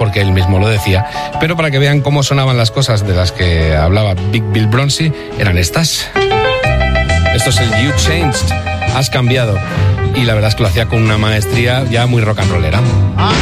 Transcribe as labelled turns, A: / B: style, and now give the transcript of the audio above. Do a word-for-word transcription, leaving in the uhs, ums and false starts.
A: porque él mismo lo decía, pero para que vean cómo sonaban las cosas de las que hablaba Big Bill Broonzy, eran estas. Esto es el You Changed, has cambiado, y la verdad es que lo hacía con una maestría ya muy rock and rollera.